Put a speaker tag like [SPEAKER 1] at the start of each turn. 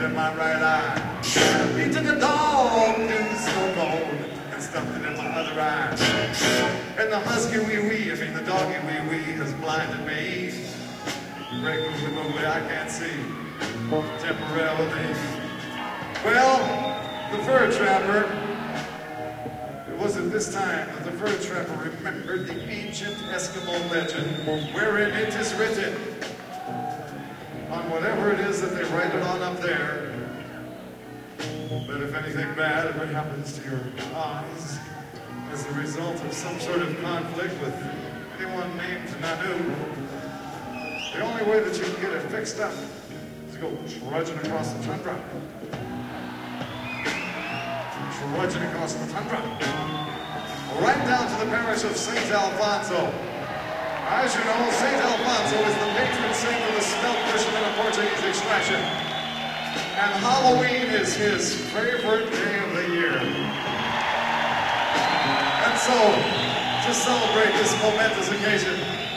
[SPEAKER 1] in my right eye. He took a dog to the snow cone and stuffed it in my other eye. And the husky wee-wee, the doggy wee-wee has blinded me. Great googly-moogly, I can't see temporarily. Well, the fur trapper, it was at this time that the fur trapper remembered the ancient Eskimo legend wherein it is written on whatever it is that they write it on up there, that if anything bad ever happens to your eyes as a result of some sort of conflict with anyone named Nanu, the only way that you can get it fixed up is to go trudging across the tundra. Trudging across the tundra. Right down to the parish of St. Alfonso. As you know, St. Alfonso is the patron saint of the smelt fishermen of Portuguese extraction. And Halloween is his favorite day of the year. And so, to celebrate this momentous occasion,